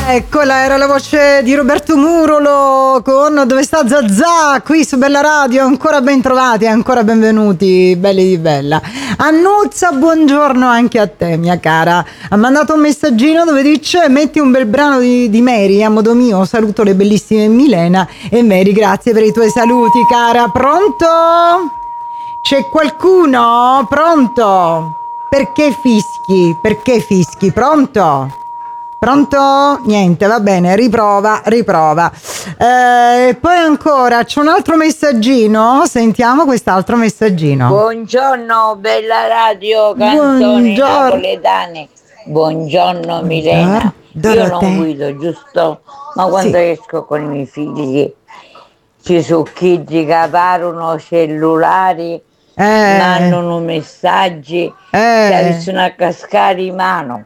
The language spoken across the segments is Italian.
Eccola, era la voce di Roberto Murolo con Dove sta Zazà qui su Bella Radio. Ancora ben trovati, ancora benvenuti, belli di Bella. Annuzza, buongiorno anche a te, mia cara. Ha mandato un messaggino dove dice: metti un bel brano di Mary a modo mio. Saluto le bellissime Milena e Mary, grazie per i tuoi saluti, cara. Pronto? C'è qualcuno? Pronto? Perché fischi? Perché fischi? Pronto? Pronto? Niente, va bene, riprova. Poi ancora c'è un altro messaggino, sentiamo quest'altro messaggino. Buongiorno Bella Radio, canzoni napoletane. Buongiorno Milena. Io non guido, giusto? Ma quando esco con i miei figli ci sono kids che parlano cellulari, mandano messaggi, che sono a cascare in mano.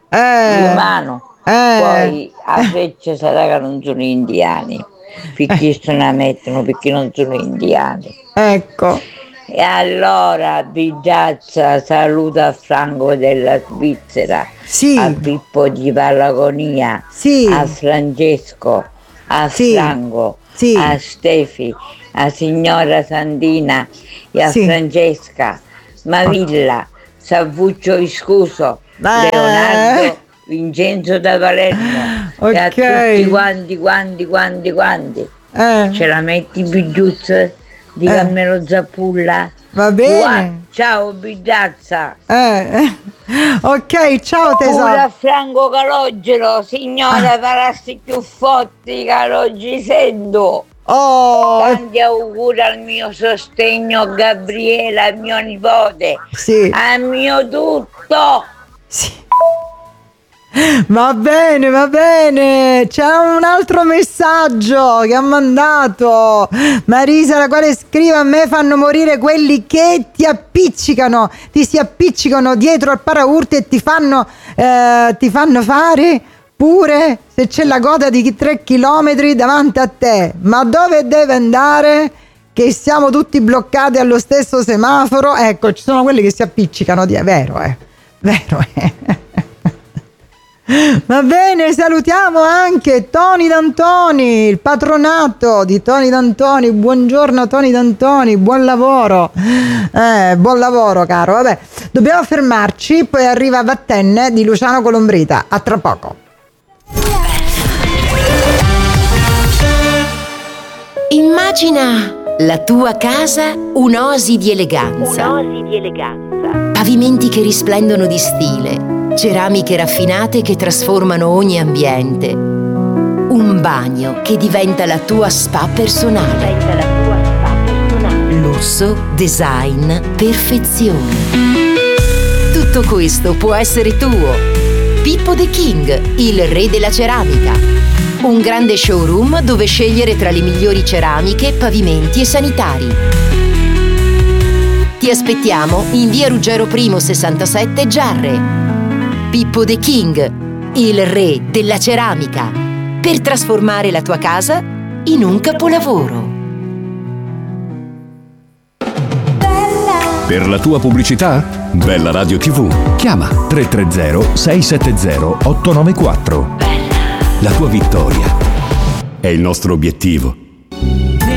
Poi a freccia sarà che non sono indiani, perché la mettono perché non sono indiani. Ecco. E allora Bigiazza saluta Franco della Svizzera, a Pippo di Palagonia, a Francesco, a Franco, a Stefi, a signora Sandina e a Francesca, Mavilla, Savuccio Iscuso, Leonardo, Vincenzo da Palermo, e a tutti quanti. Ce la metti Bigiuzza di Cammelo Zappulla? Va bene. Ciao Bigiazza. Ok, ciao tesoro. Pure a Franco Calogero, signora, parassi più forti Caloggi sento. Tanti auguri al mio sostegno Gabriela, al mio nipote, al mio tutto. Va bene, c'è un altro messaggio che ha mandato Marisa, la quale scrive: a me fanno morire quelli che ti si appiccicano dietro al paraurti e ti fanno fare pure se c'è la coda di 3 chilometri davanti a te. Ma dove deve andare? Che siamo tutti bloccati allo stesso semaforo. Ecco, ci sono quelli che si appiccicano vero. Va bene, salutiamo anche Tony D'Antoni, il patronato di Tony D'Antoni. Buongiorno Tony D'Antoni, buon lavoro caro. Vabbè, dobbiamo fermarci, poi arriva Vattenne di Luciano Colombrita. A tra poco. Immagina la tua casa un'oasi di eleganza. Pavimenti che risplendono di stile, ceramiche raffinate che trasformano ogni ambiente. Un bagno che diventa la tua spa personale. Lusso, design, perfezione. Tutto questo può essere tuo. Pippo The King, il re della ceramica. Un grande showroom dove scegliere tra le migliori ceramiche, pavimenti e sanitari. Ti aspettiamo in via Ruggero I 67 Giarre. Pippo The King, il re della ceramica, per trasformare la tua casa in un capolavoro. Per la tua pubblicità? Bella Radio TV. Chiama 330 670 894. La tua vittoria è il nostro obiettivo.